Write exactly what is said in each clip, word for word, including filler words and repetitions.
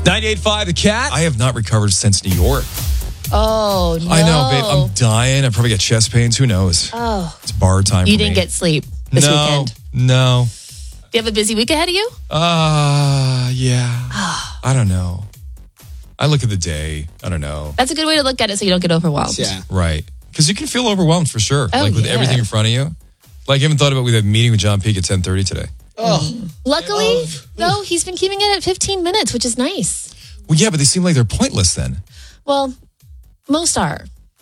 ninety-eight point five The Cat. I have not recovered since New York. Oh, no. I know, babe. I'm dying. I probably get chest pains. Who knows? Oh. It's bar time You for didn't me. get sleep this no, weekend. No. Do you have a busy week ahead of you? Uh, yeah. I don't know. I look at the day. I don't know. That's a good way to look at it so you don't get overwhelmed. Yeah. Right. Because you can feel overwhelmed for sure. Oh, like with yeah. everything in front of you. Like I haven't thought about we have a meeting with John Peake at ten thirty today. Oh. Luckily, though, he's been keeping it at fifteen minutes, which is nice. Well, yeah, but they seem like they're pointless then. Well, most are.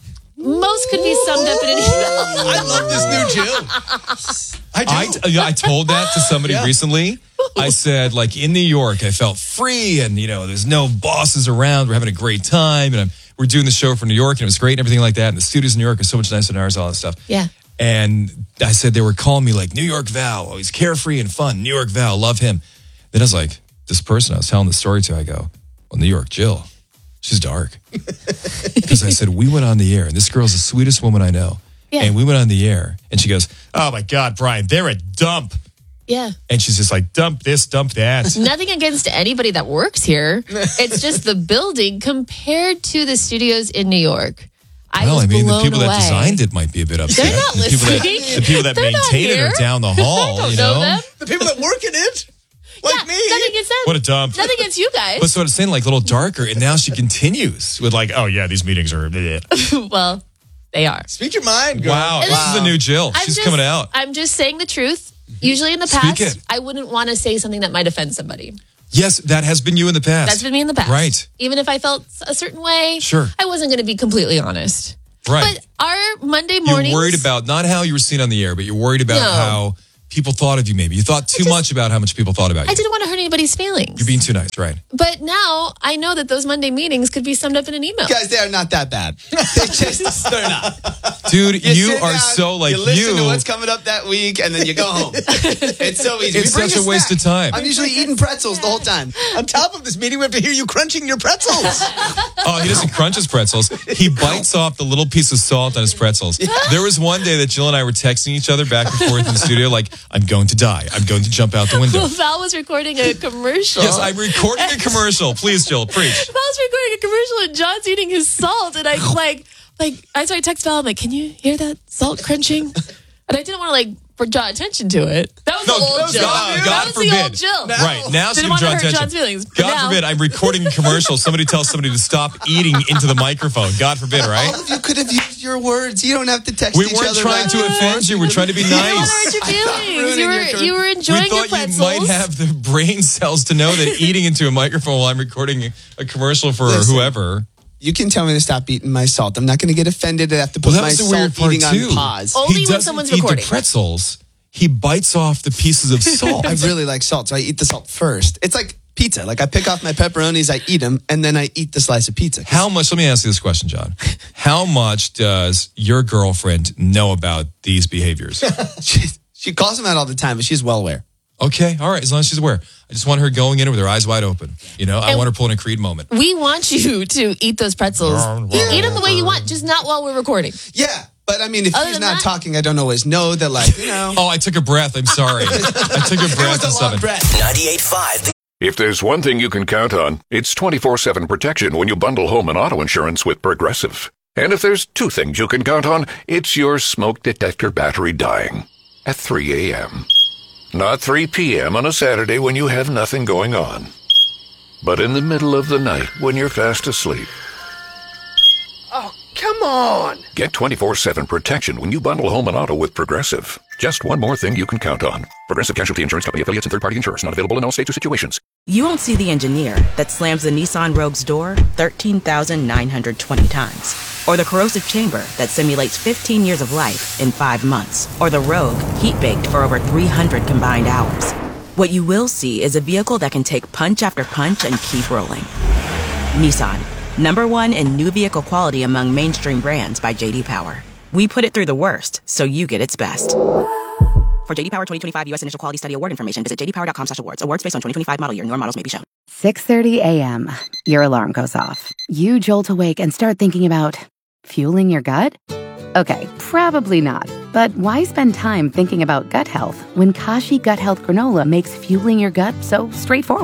Most could be summed up in an email. I love this new Jill. I do. I, yeah, I told that to somebody Yeah. recently. I said, like, in New York, I felt free and, you know, there's no bosses around. We're having a great time. And I'm, we're doing the show for New York and it was great and everything like that. And the studios in New York are so much nicer than ours, all that stuff. Yeah. And I said they were calling me like New York Val. Oh, he's carefree and fun. New York Val, love him. Then I was like, this person I was telling the story to, I go, well, New York Jill, she's dark. Because I said, we went on the air and this girl's the sweetest woman I know. Yeah. And we went on the air and she goes, oh my God, Brian, they're a dump. Yeah. And she's just like, dump this, dump that. Nothing against anybody that works here. It's just the building compared to the studios in New York. I Well, was I mean, the blown people away. that designed it might be a bit upset. They're not the people that, listening. the people that They're not maintain it here. are down the hall, I don't you know know? them. The people that work in it? Like Yeah, me? nothing against them. What a dump. Nothing against you guys. But so I'm saying, like, a little darker. And now she continues with, like, oh, yeah, these meetings are. bleh. Well, they are. Speak your mind, girl. Wow, this Wow. is the new Jill. I'm She's just- coming out. I'm just saying the truth. Usually in the Speak past, it. I wouldn't want to say something that might offend somebody. Yes, that has been you in the past. That's been me in the past. Right. Even if I felt a certain way, Sure. I wasn't going to be completely honest. Right. But our Monday You're mornings... worried about not how you were seen on the air, but you're worried about No. how people thought of you maybe. You thought too just- much about how much people thought about you. I didn't want to hurt anybody's feelings. You're being too nice, right? But now I know that those Monday meetings could be summed up in an email. Guys, they are not that bad. They just, they're not. Dude, you, sit are down, so like you. listen you. to what's coming up that week, and then you go home. It's so easy. It's We bring such a waste snack. of time. I'm usually eating pretzels the whole time. On top of this meeting, we have to hear you crunching your pretzels. Oh, he doesn't crunch his pretzels. He bites off the little piece of salt on his pretzels. There was one day that Jill and I were texting each other back and forth in the studio like, I'm going to die. I'm going to jump out the window. Well, Val was recording a commercial. Yes, I'm recording a commercial. Please, Jill, preach. Val was recording a commercial and John's eating his salt. And I like, like, I so I text Val, I'm like, can you hear that salt crunching? And I didn't want to like draw attention to it. That was No, the old Jill. God, that God was forbid. the old Jill. Right, now Didn't she want to can draw hurt attention. John's feelings. But God now, forbid, I'm recording a commercial. Somebody tells somebody to stop eating into the microphone. God forbid, All right? of you could have used your words. You don't have to text We each weren't other. trying back to and offend forth. you. We're trying to be You don't want to nice. hurt your feelings. ruining You were, your- you were enjoying We your thought you pretzels. might have the brain cells to know that eating into a microphone while I'm recording a commercial for Listen. whoever. You can tell me to stop eating my salt. I'm not going to get offended. I have to put Well, that my was the weird salt part eating too. on pause. Only he when doesn't someone's eat recording. the pretzels. He bites off the pieces of salt. I really like salt, so I eat the salt first. It's like pizza. Like I pick off my pepperonis, I eat them, and then I eat the slice of pizza. How much, let me ask you this question, John. How much does your girlfriend know about these behaviors? She, she calls them out all the time, but she's well aware. Okay, all right, as long as she's aware. I just want her going in with her eyes wide open. You know, I And- want her pulling a Creed moment. We want you to eat those pretzels. Eat them the way you want, just not while we're recording. Yeah, but I mean, if Other she's than not that- talking, I don't always know that, like, you know. Oh, I took a breath. I'm sorry. I took a It breath was and a long something. breath. ninety-eight point five If there's one thing you can count on, it's twenty-four seven protection when you bundle home and auto insurance with Progressive. And if there's two things you can count on, it's your smoke detector battery dying at three a.m. Not three p.m. on a Saturday when you have nothing going on, but in the middle of the night when you're fast asleep. Oh, come on. Get twenty-four seven protection when you bundle home and auto with Progressive. Just one more thing you can count on. Progressive Casualty Insurance Company affiliates and third-party insurers. Not available in all states or situations. You won't see the engineer that slams the Nissan Rogue's door thirteen thousand nine hundred twenty times. Or the corrosive chamber that simulates fifteen years of life in five months. Or the Rogue heat-baked for over three hundred combined hours. What you will see is a vehicle that can take punch after punch and keep rolling. Nissan, number one in new vehicle quality among mainstream brands by J D Power. We put it through the worst, so you get its best. For J D Power twenty twenty-five U S Initial Quality Study Award information, visit j d power dot com slash awards. Awards based on twenty twenty-five model year. Newer models may be shown. six thirty a.m. Your alarm goes off. You jolt awake and start thinking about fueling your gut? Okay, probably not. But why spend time thinking about gut health when Kashi Gut Health Granola makes fueling your gut so straightforward?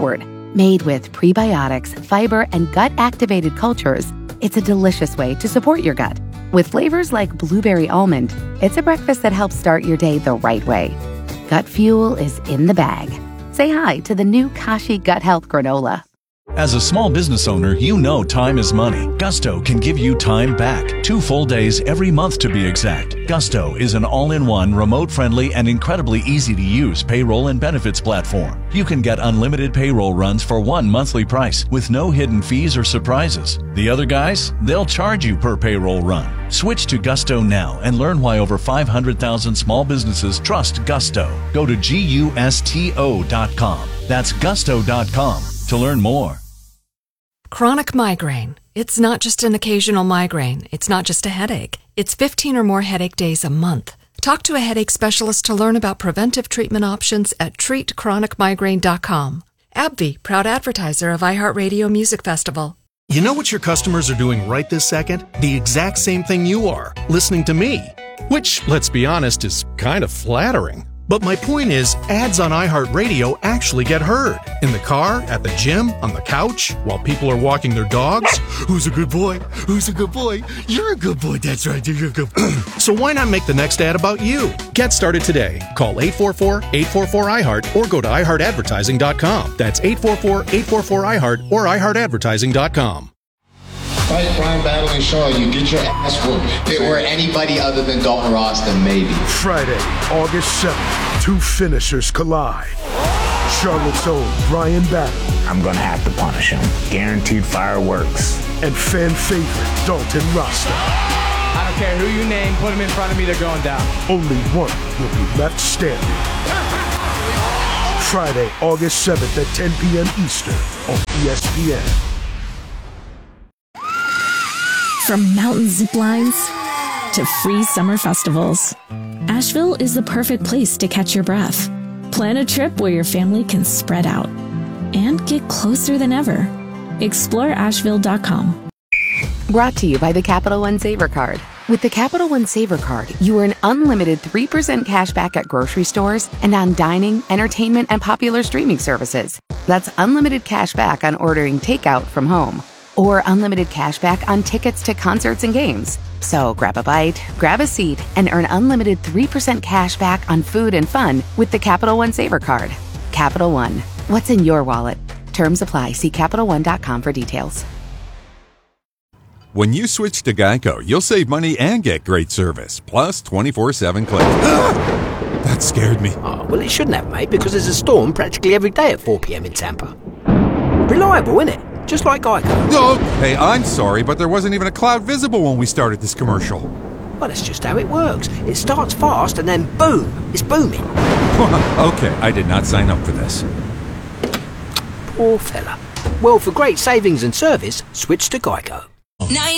Made with prebiotics, fiber, and gut-activated cultures, it's a delicious way to support your gut. With flavors like blueberry almond, it's a breakfast that helps start your day the right way. Gut Fuel is in the bag. Say hi to the new Kashi Gut Health Granola. As a small business owner, you know time is money. Gusto can give you time back. Two full days every month to be exact. Gusto is an all-in-one, remote-friendly, and incredibly easy-to-use payroll and benefits platform. You can get unlimited payroll runs for one monthly price with no hidden fees or surprises. The other guys, they'll charge you per payroll run. Switch to Gusto now and learn why over five hundred thousand small businesses trust Gusto. Go to gusto dot com. That's gusto dot com to learn more. Chronic migraine. It's not just an occasional migraine. It's not just a headache. It's fifteen or more headache days a month. Talk to a headache specialist to learn about preventive treatment options at treat chronic migraine dot com. AbbVie, proud advertiser of iHeartRadio Music Festival. You know what your customers are doing right this second? The exact same thing you are, listening to me. Which, let's be honest, is kind of flattering. But my point is, ads on iHeartRadio actually get heard. In the car, at the gym, on the couch, while people are walking their dogs. Who's a good boy? Who's a good boy? You're a good boy. That's right. You're a good boy. So why not make the next ad about you? Get started today. Call eight four four, eight four four, I heart or go to i heart advertising dot com. That's eight four four, eight four four, I heart or i heart advertising dot com. Fight Brian Battling Shaw, you get your ass whooped. If it were anybody other than Dalton Ross, then maybe. Friday, August seventh, two finishers collide. Charlotte's own Brian Battling. I'm gonna have to punish him. Guaranteed fireworks. And fan favorite Dalton Rasta. I don't care who you name, put him in front of me, they're going down. Only one will be left standing. Friday, August seventh at ten p.m. Eastern on E S P N. From mountain zip lines to free summer festivals, Asheville is the perfect place to catch your breath. Plan a trip where your family can spread out and get closer than ever. Explore asheville dot com. Brought to you by the Capital One Saver Card. With the Capital One Saver Card, you earn unlimited three percent cash back at grocery stores and on dining, entertainment, and popular streaming services. That's unlimited cash back on ordering takeout from home. Or unlimited cash back on tickets to concerts and games. So grab a bite, grab a seat, and earn unlimited three percent cash back on food and fun with the Capital One Saver Card. Capital One, what's in your wallet? Terms apply. See Capital One dot com for details. When you switch to Geico, you'll save money and get great service, plus twenty-four seven claims. That scared me. Oh, well, it shouldn't have, mate, because there's a storm practically every day at four p.m. in Tampa. Reliable, isn't it? Just like Geico. Oh, hey, I'm sorry, but there wasn't even a cloud visible when we started this commercial. Well, that's just how it works. It starts fast and then boom, it's booming. Okay, I did not sign up for this. Poor fella. Well, for great savings and service, switch to Geico. ninety